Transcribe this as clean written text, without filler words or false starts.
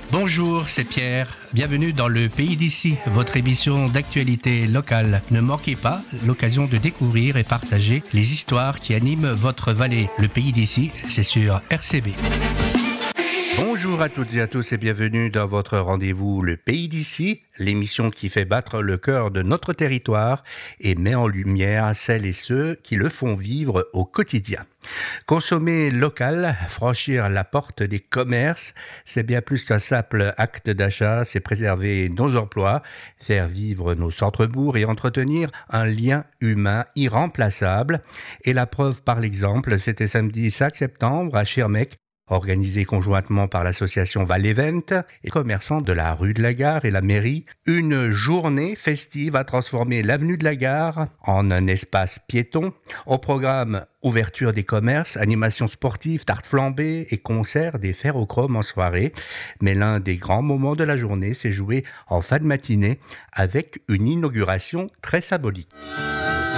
Bonjour, c'est Pierre. Bienvenue dans le Pays d'ici, votre émission d'actualité locale. Ne manquez pas l'occasion de découvrir et partager les histoires qui animent votre vallée. Le Pays d'ici, c'est sur RCB. Bonjour à toutes et à tous et bienvenue dans votre rendez-vous Le Pays d'ici, l'émission qui fait battre le cœur de notre territoire et met en lumière celles et ceux qui le font vivre au quotidien. Consommer local, franchir la porte des commerces, c'est bien plus qu'un simple acte d'achat, c'est préserver nos emplois, faire vivre nos centres-bourgs et entretenir un lien humain irremplaçable. Et la preuve par l'exemple, c'était samedi 5 septembre à Schirmeck, organisé conjointement par l'association Val-Event et commerçants de la rue de la Gare et la mairie, une journée festive a transformé l'avenue de la Gare en un espace piéton. Au programme, ouverture des commerces, animations sportives, tartes flambées et concerts des ferrochromes en soirée. Mais l'un des grands moments de la journée s'est joué en fin de matinée avec une inauguration très symbolique.